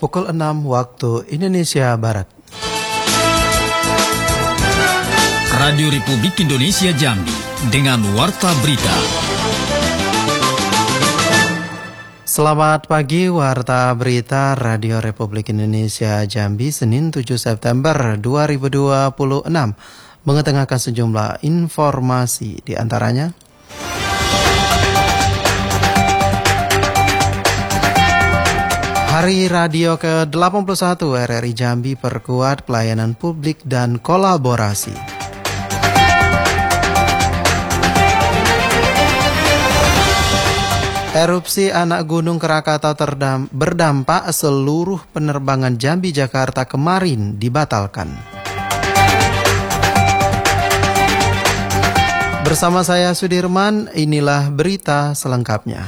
pukul 6 waktu Indonesia Barat. Radio Republik Indonesia Jambi dengan Warta Berita. Selamat pagi, Warta Berita Radio Republik Indonesia Jambi, Senin 7 September 2026, mengetengahkan sejumlah informasi, di antaranya Hari Radio ke-81 RRI Jambi perkuat pelayanan publik dan kolaborasi. Erupsi anak Gunung Krakatau berdampak seluruh penerbangan Jambi-Jakarta kemarin dibatalkan. Bersama saya Sudirman, inilah berita selengkapnya.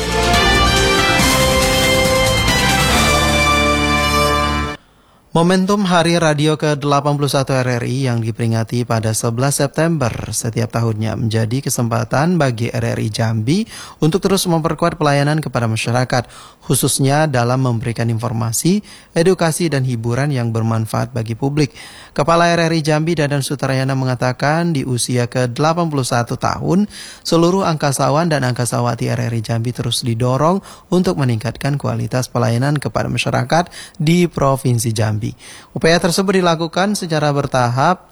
Momentum Hari Radio ke-81 RRI yang diperingati pada 11 September setiap tahunnya menjadi kesempatan bagi RRI Jambi untuk terus memperkuat pelayanan kepada masyarakat, khususnya dalam memberikan informasi, edukasi, dan hiburan yang bermanfaat bagi publik. Kepala RRI Jambi Dadan Sutrayana mengatakan di usia ke-81 tahun, seluruh angkasawan dan angkasawati RRI Jambi terus didorong untuk meningkatkan kualitas pelayanan kepada masyarakat di Provinsi Jambi. Upaya tersebut dilakukan secara bertahap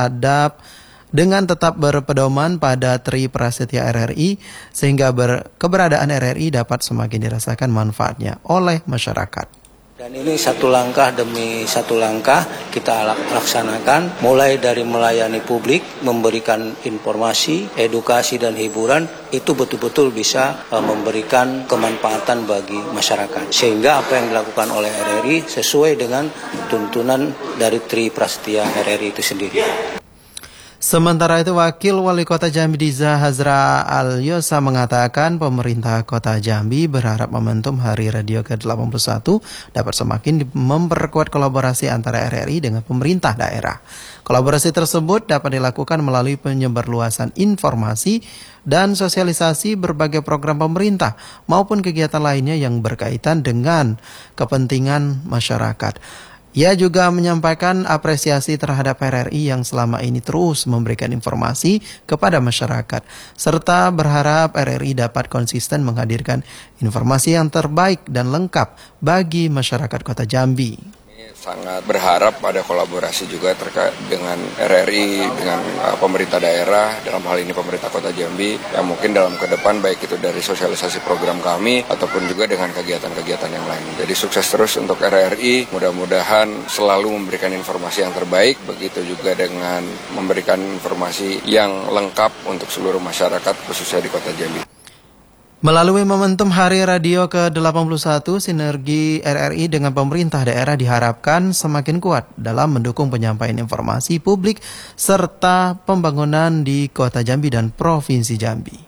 dengan tetap berpedoman pada Tri Prasetya RRI sehingga keberadaan RRI dapat semakin dirasakan manfaatnya oleh masyarakat. Dan ini satu langkah demi satu langkah kita laksanakan, mulai dari melayani publik, memberikan informasi, edukasi dan hiburan, itu betul-betul bisa memberikan kemanfaatan bagi masyarakat. Sehingga apa yang dilakukan oleh RRI sesuai dengan tuntunan dari Tri Prasetya RRI itu sendiri. Sementara itu, Wakil Wali Kota Jambi Diza Hazra Al-Yosa mengatakan pemerintah Kota Jambi berharap momentum Hari Radio ke-81 dapat semakin memperkuat kolaborasi antara RRI dengan pemerintah daerah. Kolaborasi tersebut dapat dilakukan melalui penyebarluasan informasi dan sosialisasi berbagai program pemerintah maupun kegiatan lainnya yang berkaitan dengan kepentingan masyarakat. Ia juga menyampaikan apresiasi terhadap RRI yang selama ini terus memberikan informasi kepada masyarakat, serta berharap RRI dapat konsisten menghadirkan informasi yang terbaik dan lengkap bagi masyarakat Kota Jambi. Sangat berharap ada kolaborasi juga terkait dengan RRI, dengan pemerintah daerah, dalam hal ini pemerintah Kota Jambi, yang mungkin dalam ke depan baik itu dari sosialisasi program kami ataupun juga dengan kegiatan-kegiatan yang lain. Jadi sukses terus untuk RRI, mudah-mudahan selalu memberikan informasi yang terbaik, begitu juga dengan memberikan informasi yang lengkap untuk seluruh masyarakat khususnya di Kota Jambi. Melalui momentum Hari Radio ke-81, sinergi RRI dengan pemerintah daerah diharapkan semakin kuat dalam mendukung penyampaian informasi publik serta pembangunan di Kota Jambi dan Provinsi Jambi.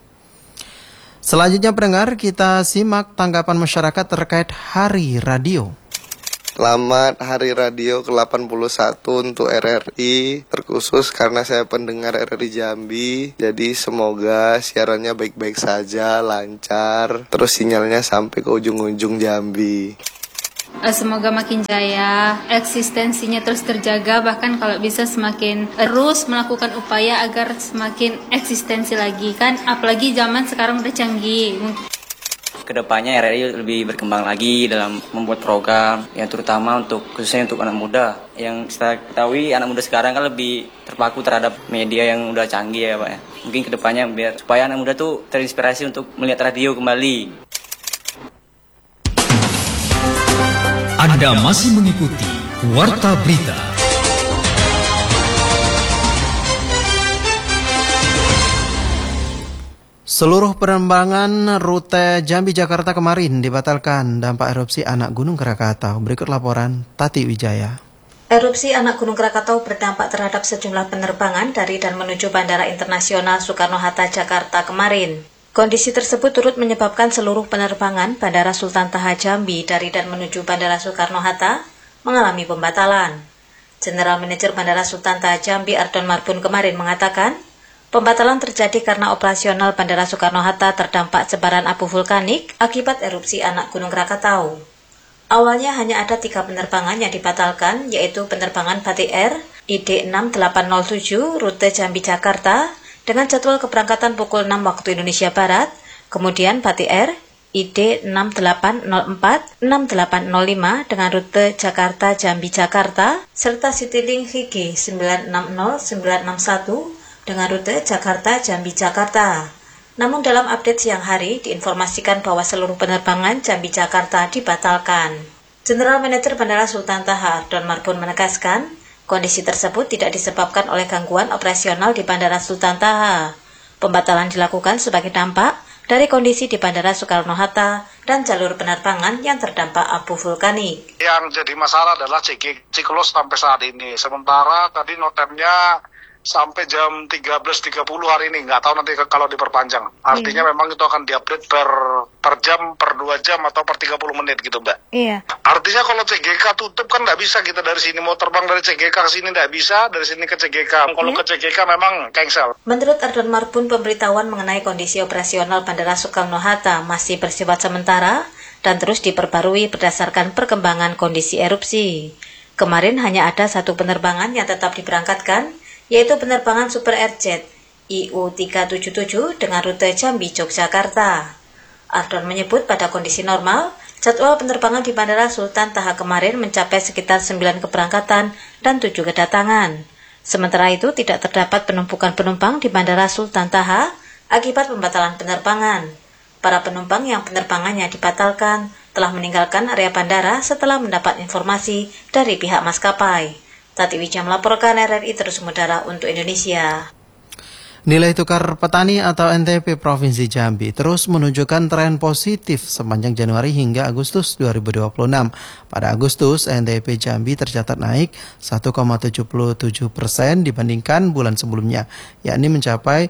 Selanjutnya pendengar, kita simak tanggapan masyarakat terkait Hari Radio. Selamat Hari Radio ke-81 untuk RRI, terkhusus karena saya pendengar RRI Jambi. Jadi semoga siarannya baik-baik saja, lancar, terus sinyalnya sampai ke ujung-ujung Jambi. Semoga makin jaya, eksistensinya terus terjaga, bahkan kalau bisa semakin terus melakukan upaya agar semakin eksistensi lagi kan, apalagi zaman sekarang udah canggih. Kedepannya RRI lebih berkembang lagi dalam membuat program yang terutama khususnya untuk anak muda. Yang kita ketahui anak muda sekarang kan lebih terpaku terhadap media yang udah canggih ya Pak ya. Mungkin kedepannya supaya anak muda tuh terinspirasi untuk melihat radio kembali. Anda masih mengikuti Warta Berita. Seluruh penerbangan rute Jambi-Jakarta kemarin dibatalkan dampak erupsi anak Gunung Krakatau. Berikut laporan Tati Wijaya. Erupsi anak Gunung Krakatau berdampak terhadap sejumlah penerbangan dari dan menuju Bandara Internasional Soekarno-Hatta, Jakarta kemarin. Kondisi tersebut turut menyebabkan seluruh penerbangan Bandara Sultan Taha Jambi dari dan menuju Bandara Soekarno-Hatta mengalami pembatalan. General Manager Bandara Sultan Taha Jambi Ardon Marbun kemarin mengatakan, pembatalan terjadi karena operasional Bandara Soekarno-Hatta terdampak sebaran abu vulkanik akibat erupsi anak Gunung Krakatau. Awalnya hanya ada 3 penerbangan yang dibatalkan, yaitu penerbangan Batik Air ID 6807 rute Jambi-Jakarta dengan jadwal keberangkatan pukul 6 waktu Indonesia Barat, kemudian Batik Air ID 6804 6805 dengan rute Jakarta Jambi-Jakarta, serta Citylink HG 960961 dengan rute Jakarta Jambi-Jakarta. Namun dalam update siang hari diinformasikan bahwa seluruh penerbangan Jambi-Jakarta dibatalkan. General Manager Bandara Sultan Taha Ardon Marbun menegaskan, kondisi tersebut tidak disebabkan oleh gangguan operasional di Bandara Sultan Taha. Pembatalan dilakukan sebagai dampak dari kondisi di Bandara Soekarno-Hatta dan jalur penerbangan yang terdampak abu vulkanik. Yang jadi masalah adalah siklus sampai saat ini. Sementara tadi notemnya sampai jam 13.30 hari ini, nggak tahu nanti kalau diperpanjang. Artinya memang itu akan diupdate per jam, per 2 jam, atau per 30 menit gitu, Mbak. Iya. Artinya kalau CGK tutup kan nggak bisa kita dari sini, mau terbang dari CGK ke sini nggak bisa, dari sini ke CGK. Kalau ke CGK memang cancel. Menurut Ardon Marbun, pemberitahuan mengenai kondisi operasional Bandara Soekarno-Hatta masih bersifat sementara dan terus diperbarui berdasarkan perkembangan kondisi erupsi. Kemarin hanya ada 1 penerbangan yang tetap diberangkatkan, yaitu penerbangan Super Airjet IU377 dengan rute Jambi Yogyakarta. Ardon menyebut pada kondisi normal, jadwal penerbangan di Bandara Sultan Taha kemarin mencapai sekitar 9 keberangkatan dan 7 kedatangan. Sementara itu tidak terdapat penumpukan penumpang di Bandara Sultan Taha akibat pembatalan penerbangan. Para penumpang yang penerbangannya dibatalkan telah meninggalkan area bandara setelah mendapat informasi dari pihak maskapai. Tati Wijaya melaporkan RRI Terus Mudara untuk Indonesia. Nilai tukar petani atau NTP Provinsi Jambi terus menunjukkan tren positif sepanjang Januari hingga Agustus 2026. Pada Agustus, NTP Jambi tercatat naik 1,77% dibandingkan bulan sebelumnya, yakni mencapai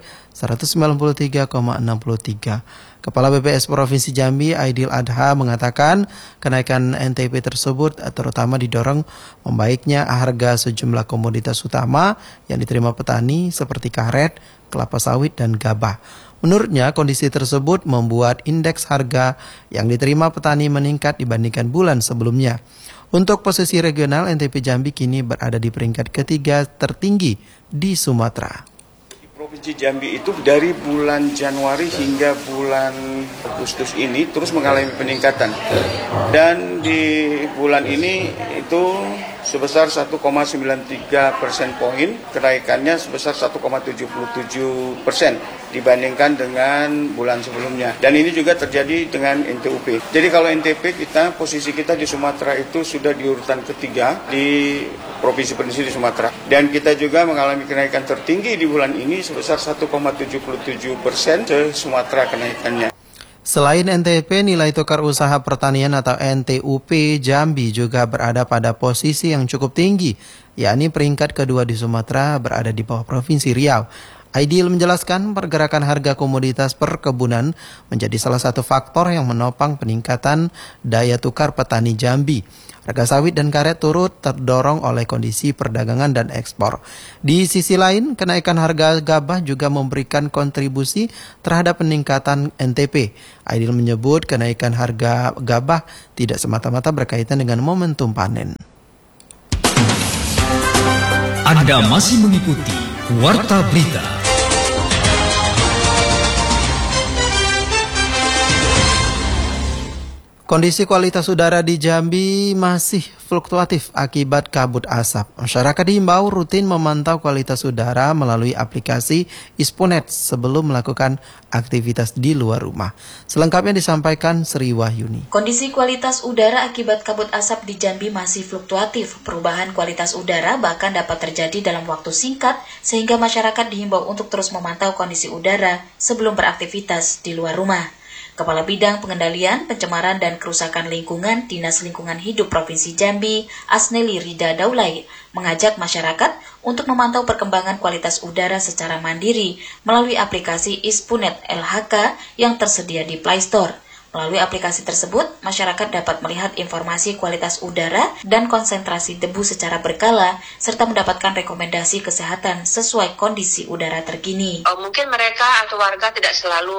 193,63. Kepala BPS Provinsi Jambi, Aidil Adha, mengatakan kenaikan NTP tersebut terutama didorong membaiknya harga sejumlah komoditas utama yang diterima petani seperti karet, kelapa sawit, dan gabah. Menurutnya, kondisi tersebut membuat indeks harga yang diterima petani meningkat dibandingkan bulan sebelumnya. Untuk posisi regional, NTP Jambi kini berada di peringkat ketiga tertinggi di Sumatera. Provinsi Jambi itu dari bulan Januari hingga bulan Agustus ini terus mengalami peningkatan. Dan di bulan ini itu sebesar 1,93 persen poin, kenaikannya sebesar 1,77% dibandingkan dengan bulan sebelumnya. Dan ini juga terjadi dengan NTUP. Jadi kalau NTP kita, posisi kita di Sumatera itu sudah di urutan ketiga di provinsi-provinsi di Sumatera. Dan kita juga mengalami kenaikan tertinggi di bulan ini sebesar 1,77% se Sumatera kenaikannya. Selain NTP, nilai tukar usaha pertanian atau NTUP Jambi juga berada pada posisi yang cukup tinggi, yakni peringkat kedua di Sumatera berada di bawah Provinsi Riau. Aidil menjelaskan pergerakan harga komoditas perkebunan menjadi salah satu faktor yang menopang peningkatan daya tukar petani Jambi. Harga sawit dan karet turut terdorong oleh kondisi perdagangan dan ekspor. Di sisi lain, kenaikan harga gabah juga memberikan kontribusi terhadap peningkatan NTP. Aidil menyebut kenaikan harga gabah tidak semata-mata berkaitan dengan momentum panen. Anda masih mengikuti Warta Berita. Kondisi kualitas udara di Jambi masih fluktuatif akibat kabut asap. Masyarakat diimbau rutin memantau kualitas udara melalui aplikasi Ispunet sebelum melakukan aktivitas di luar rumah. Selengkapnya disampaikan Sri Wahyuni. Kondisi kualitas udara akibat kabut asap di Jambi masih fluktuatif. Perubahan kualitas udara bahkan dapat terjadi dalam waktu singkat sehingga masyarakat diimbau untuk terus memantau kondisi udara sebelum beraktivitas di luar rumah. Kepala Bidang Pengendalian, Pencemaran dan Kerusakan Lingkungan Dinas Lingkungan Hidup Provinsi Jambi, Asneli Rida Daulay, mengajak masyarakat untuk memantau perkembangan kualitas udara secara mandiri melalui aplikasi Ispunet LHK yang tersedia di Play Store. Melalui aplikasi tersebut, masyarakat dapat melihat informasi kualitas udara dan konsentrasi debu secara berkala, serta mendapatkan rekomendasi kesehatan sesuai kondisi udara terkini. Mungkin mereka atau warga tidak selalu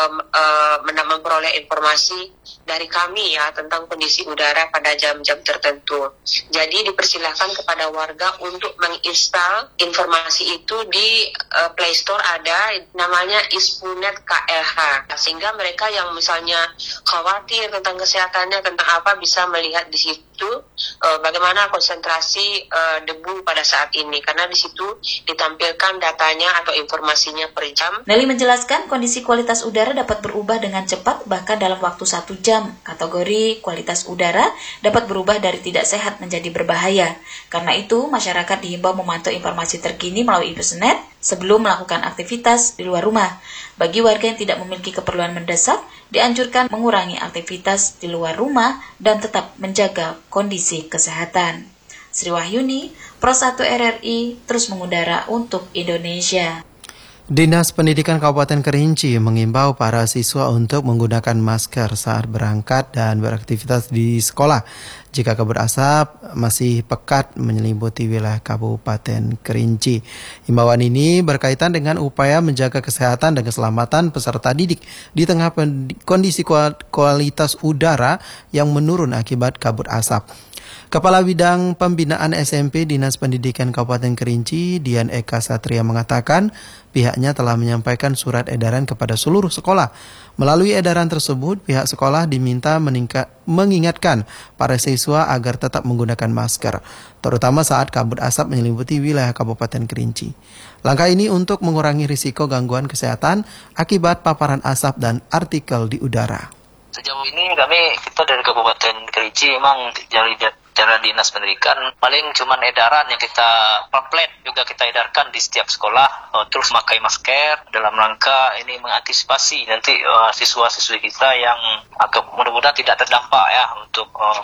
memperoleh informasi dari kami ya tentang kondisi udara pada jam-jam tertentu. Jadi dipersilahkan kepada warga untuk menginstal informasi itu di Play Store, ada namanya Ispunet KLH, sehingga mereka yang misalnya khawatir tentang kesehatannya, tentang apa, bisa melihat di situ bagaimana konsentrasi debu pada saat ini, karena di situ ditampilkan datanya atau informasinya per jam. Nelly menjelaskan kondisi kualitas udara dapat berubah dengan cepat bahkan dalam waktu 1 jam. Kategori kualitas udara dapat berubah dari tidak sehat menjadi berbahaya. Karena itu, masyarakat dihimbau memantau informasi terkini melalui Ispunet sebelum melakukan aktivitas di luar rumah. Bagi warga yang tidak memiliki keperluan mendesak, dianjurkan mengurangi aktivitas di luar rumah dan tetap menjaga kondisi kesehatan. Sri Wahyuni, Pro 1 RRI, terus mengudara untuk Indonesia. Dinas Pendidikan Kabupaten Kerinci mengimbau para siswa untuk menggunakan masker saat berangkat dan beraktivitas di sekolah jika kabut asap masih pekat menyelimuti wilayah Kabupaten Kerinci. Himbauan ini berkaitan dengan upaya menjaga kesehatan dan keselamatan peserta didik di tengah kondisi kualitas udara yang menurun akibat kabut asap. Kepala Bidang Pembinaan SMP Dinas Pendidikan Kabupaten Kerinci, Dian Eka Satria mengatakan pihaknya telah menyampaikan surat edaran kepada seluruh sekolah. Melalui edaran tersebut, pihak sekolah diminta mengingatkan para siswa agar tetap menggunakan masker, terutama saat kabut asap menyelimuti wilayah Kabupaten Kerinci. Langkah ini untuk mengurangi risiko gangguan kesehatan akibat paparan asap dan partikel di udara. Sejauh ini kita dari Kabupaten Kerinci memang jalan dinas pendidikan paling cuman edaran yang kita pamflet juga kita edarkan di setiap sekolah, terus memakai masker dalam rangka ini mengantisipasi nanti siswa-siswi kita yang agak mudah-mudahan tidak terdampak ya untuk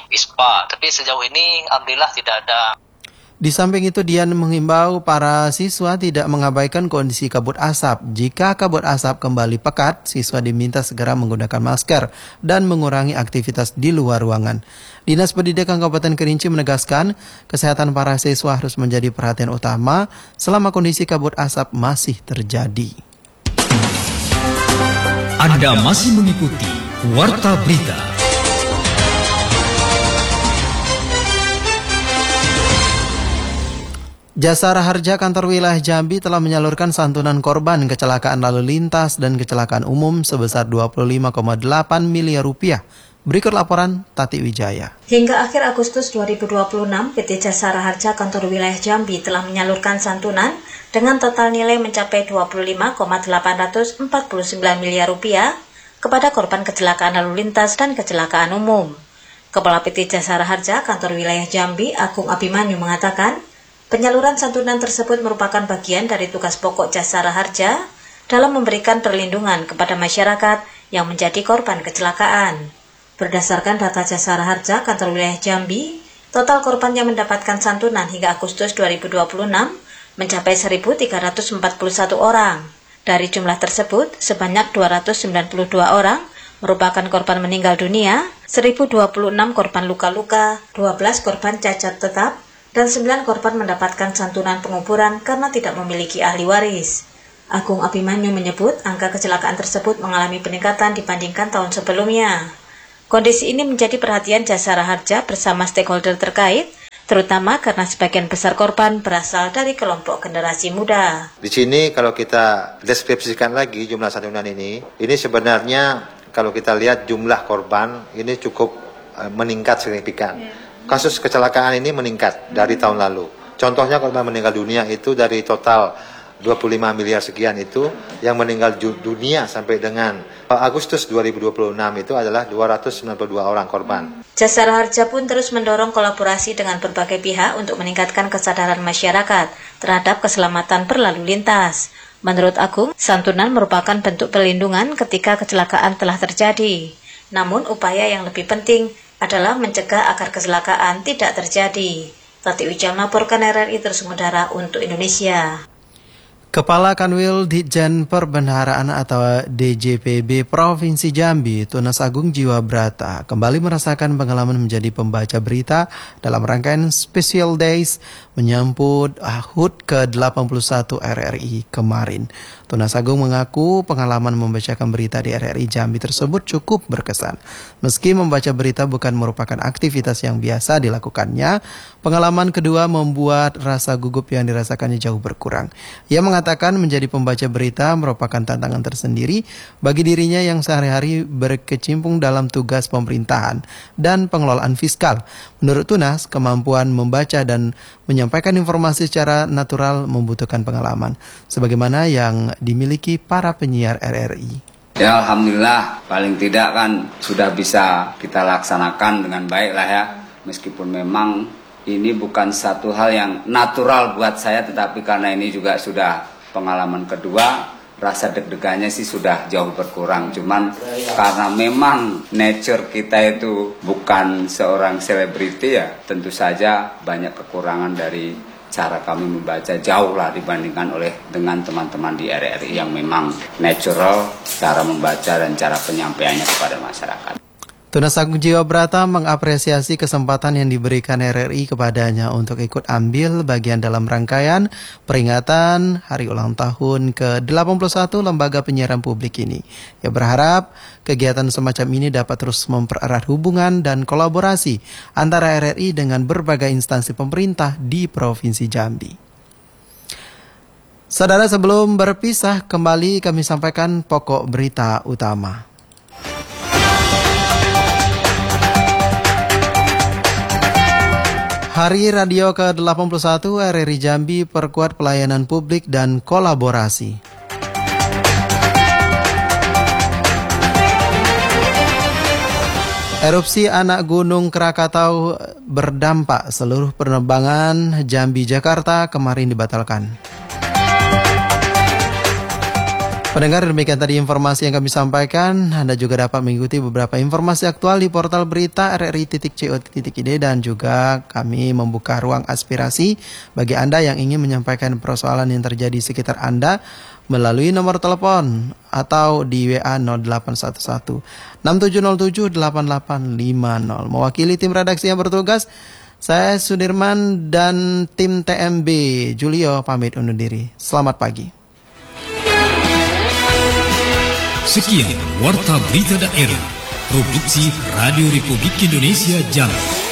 ISPA. Tapi sejauh ini alhamdulillah tidak ada. Di samping itu, Dian menghimbau para siswa tidak mengabaikan kondisi kabut asap. Jika kabut asap kembali pekat, siswa diminta segera menggunakan masker dan mengurangi aktivitas di luar ruangan. Dinas Pendidikan Kabupaten Kerinci menegaskan, kesehatan para siswa harus menjadi perhatian utama selama kondisi kabut asap masih terjadi. Anda masih mengikuti Warta Berita. Jasa Raharja Kantor Wilayah Jambi telah menyalurkan santunan korban kecelakaan lalu lintas dan kecelakaan umum sebesar 25,8 miliar rupiah. Berikut laporan Tati Wijaya. Hingga akhir Agustus 2026, PT Jasa Raharja Kantor Wilayah Jambi telah menyalurkan santunan dengan total nilai mencapai 25,849 miliar rupiah kepada korban kecelakaan lalu lintas dan kecelakaan umum. Kepala PT Jasa Raharja Kantor Wilayah Jambi, Agung Abimanyu mengatakan, penyaluran santunan tersebut merupakan bagian dari tugas pokok Jasa Raharja dalam memberikan perlindungan kepada masyarakat yang menjadi korban kecelakaan. Berdasarkan data Jasa Raharja Kantor Wilayah Jambi, total korban yang mendapatkan santunan hingga Agustus 2026 mencapai 1.341 orang. Dari jumlah tersebut, sebanyak 292 orang merupakan korban meninggal dunia, 1.026 korban luka-luka, 12 korban cacat tetap, dan 9 korban mendapatkan santunan penguburan karena tidak memiliki ahli waris. Agung Abimanyu menyebut angka kecelakaan tersebut mengalami peningkatan dibandingkan tahun sebelumnya. Kondisi ini menjadi perhatian Jasa Raharja bersama stakeholder terkait, terutama karena sebagian besar korban berasal dari kelompok generasi muda. Di sini kalau kita deskripsikan lagi jumlah santunan ini sebenarnya kalau kita lihat jumlah korban ini cukup meningkat signifikan. Kasus kecelakaan ini meningkat dari tahun lalu. Contohnya korban meninggal dunia itu dari total 25 miliar sekian itu, yang meninggal dunia sampai dengan Agustus 2026 itu adalah 292 orang korban. Jasa Raharja pun terus mendorong kolaborasi dengan berbagai pihak untuk meningkatkan kesadaran masyarakat terhadap keselamatan berlalu lintas. Menurut Agung, santunan merupakan bentuk perlindungan ketika kecelakaan telah terjadi. Namun upaya yang lebih penting adalah mencegah agar kecelakaan tidak terjadi. Tati Wijaya melaporkan RRI terus mengudara untuk Indonesia. Kepala Kanwil Ditjen Perbendaharaan atau DJPB Provinsi Jambi, Tunas Agung Jiwa Brata, kembali merasakan pengalaman menjadi pembaca berita dalam rangkaian Special Days menyambut HUT ke-81 RRI kemarin. Tunas Agung mengaku pengalaman membacakan berita di RRI Jambi tersebut cukup berkesan. Meski membaca berita bukan merupakan aktivitas yang biasa dilakukannya, pengalaman kedua membuat rasa gugup yang dirasakannya jauh berkurang. Ia mengatakan menjadi pembaca berita merupakan tantangan tersendiri bagi dirinya yang sehari-hari berkecimpung dalam tugas pemerintahan dan pengelolaan fiskal. Menurut Tunas, kemampuan membaca dan menyampaikan informasi secara natural membutuhkan pengalaman, sebagaimana yang dimiliki para penyiar RRI. Ya, alhamdulillah, paling tidak kan sudah bisa kita laksanakan dengan baik lah ya. Meskipun memang ini bukan satu hal yang natural buat saya, tetapi karena ini juga sudah pengalaman kedua, rasa deg-degannya sih sudah jauh berkurang. Cuman karena memang nature kita itu bukan seorang selebriti ya, tentu saja banyak kekurangan dari cara kami membaca, jauh lah dibandingkan dengan teman-teman di RRI yang memang natural cara membaca dan cara penyampaiannya kepada masyarakat. Tunas Agung Jiwa Brata mengapresiasi kesempatan yang diberikan RRI kepadanya untuk ikut ambil bagian dalam rangkaian peringatan Hari Ulang Tahun ke-81 Lembaga Penyiaran Publik ini. Ia berharap kegiatan semacam ini dapat terus mempererat hubungan dan kolaborasi antara RRI dengan berbagai instansi pemerintah di Provinsi Jambi. Saudara, sebelum berpisah, kembali kami sampaikan pokok berita utama. Hari Radio ke-81 RRI Jambi perkuat pelayanan publik dan kolaborasi. Erupsi anak Gunung Krakatau berdampak seluruh penerbangan Jambi-Jakarta kemarin dibatalkan. Pendengar, demikian tadi informasi yang kami sampaikan. Anda juga dapat mengikuti beberapa informasi aktual di portal berita rri.co.id dan juga kami membuka ruang aspirasi bagi Anda yang ingin menyampaikan persoalan yang terjadi di sekitar Anda melalui nomor telepon atau di WA 0811 6707 8850. Mewakili tim redaksi yang bertugas, saya Sudirman dan tim TMB Julio pamit undur diri. Selamat pagi. Sekian Warta Berita Daerah, Produksi Radio Republik Indonesia Jambi.